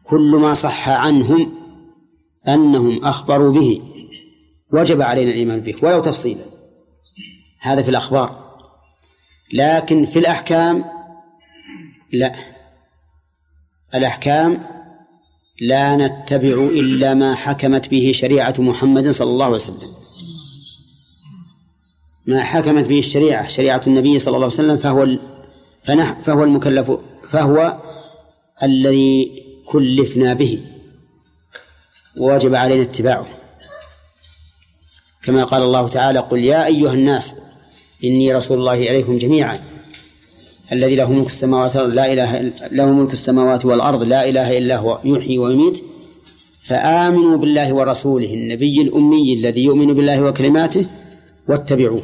كل ما صح عنهم أنهم أخبروا به وجب علينا الإيمان به ولو تفصيلا. هذا في الأخبار. لكن في الأحكام لا، الأحكام لا نتبع إلا ما حكمت به شريعة محمد صلى الله عليه وسلم. ما حكمت به الشريعة، شريعة النبي صلى الله عليه وسلم، فهو المكلف، فهو الذي كلفنا به ووجب علينا اتباعه، كما قال الله تعالى: قل يا أيها الناس إني رسول الله إليكم جميعا الذي له ملك السماوات والأرض له ملك السماوات والأرض لا إله إلا هو يحيي ويميت فآمنوا بالله ورسوله النبي الأمي الذي يؤمن بالله وكلماته واتبعوه.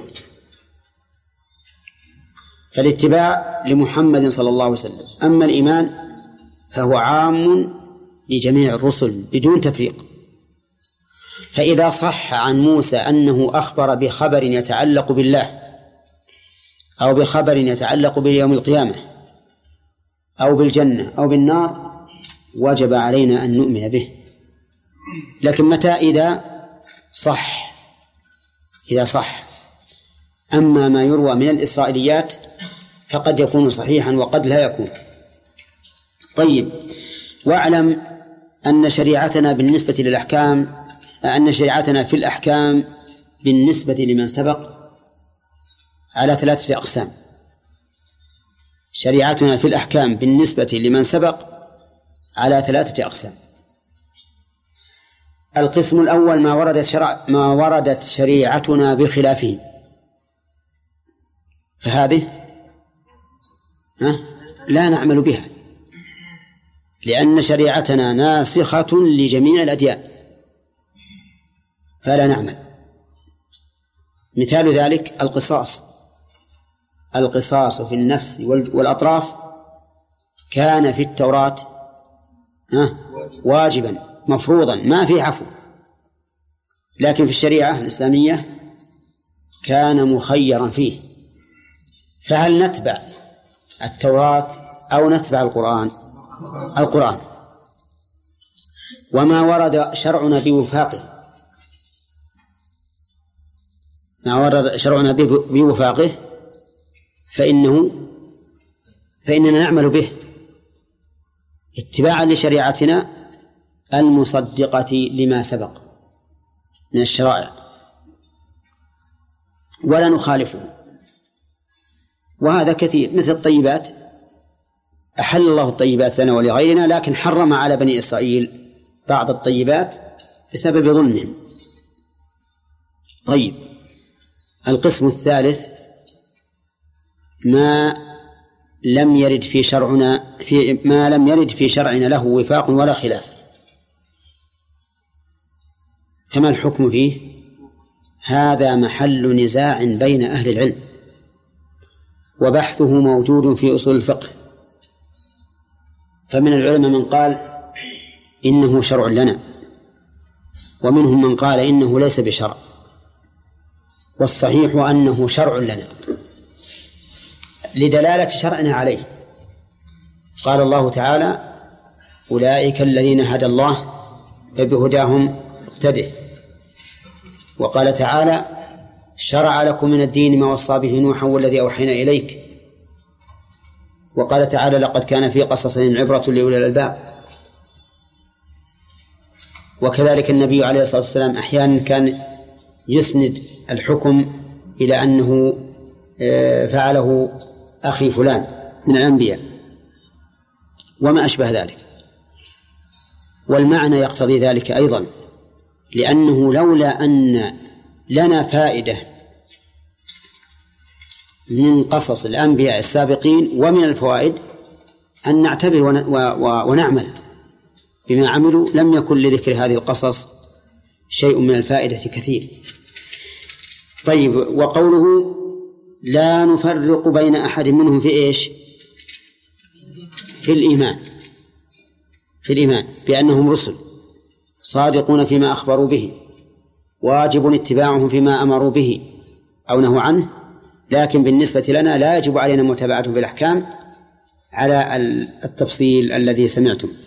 فالاتباع لمحمد صلى الله عليه وسلم. أما الإيمان فهو عام لجميع الرسل بدون تفريق. فإذا صح عن موسى أنه أخبر بخبر يتعلق بالله أو بخبر يتعلق بيوم القيامة أو بالجنة أو بالنار وجب علينا أن نؤمن به. لكن متى؟ إذا صح. أما ما يروى من الإسرائيليات فقد يكون صحيحا وقد لا يكون. طيب، واعلم أن شريعتنا بالنسبة للأحكام، أن شريعتنا في الأحكام بالنسبة لمن سبق على 3 أقسام. شريعتنا في الأحكام بالنسبة لمن سبق على 3 أقسام. القسم الأول ما وردت شريعتنا بخلافه، فهذه لا نعمل بها، لأن شريعتنا ناسخة لجميع الأديان فلا نعمل. مثال ذلك القصاص في النفس والأطراف كان في التوراة واجبا مفروضا ما في عفو، لكن في الشريعة الإسلامية كان مخيرا فيه. فهل نتبع التوراة أو نتبع القرآن؟ وما ورد شرعنا بوفاقه فإننا نعمل به اتباعا لشريعتنا المصدقة لما سبق من الشرائع ولا نخالفه. وهذا كثير، مثل الطيبات، أحل الله الطيبات لنا ولغيرنا، لكن حرم على بني إسرائيل بعض الطيبات بسبب ظلمهم. طيب، القسم الثالث ما لم يرد في شرعنا له وفاق ولا خلاف، فما الحكم فيه؟ هذا محل نزاع بين أهل العلم، وبحثه موجود في أصول الفقه. فمن العلماء من قال إنه شرع لنا، ومنهم من قال إنه ليس بشرع، والصحيح أنه شرع لنا لدلالة شرعنا عليه. قال الله تعالى: أولئك الذين هدى الله فبهداهم اقتده. وقال تعالى: شرع لكم من الدين ما وصى به نوحا والذي أوحينا إليك. وقال تعالى: لقد كان في قصصهم عبرة لأولي الألباب. وكذلك النبي عليه الصلاة والسلام أحيانا كان يسند الحكم إلى أنه فعله أخي فلان من الأنبياء وما أشبه ذلك. والمعنى يقتضي ذلك أيضا، لأنه لولا أن لنا فائدة من قصص الأنبياء السابقين ومن الفوائد أن نعتبر ونعمل بما عملوا لم يكن لذكر هذه القصص شيء من الفائدة كثير. طيب، وقوله لا نفرق بين أحد منهم في إيش؟ في الإيمان بأنهم رسل صادقون فيما أخبروا به، واجب اتباعهم فيما أمروا به أو نهوا عنه، لكن بالنسبة لنا لا يجب علينا متابعتهم بالأحكام على التفصيل الذي سمعتم.